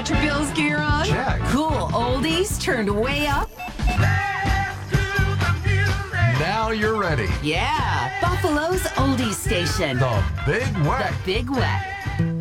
electric bills gear on? Check. Cool oldies turned way up? Now you're ready. Yeah, Buffalo's oldies station. The Big Wet. The Big Wet.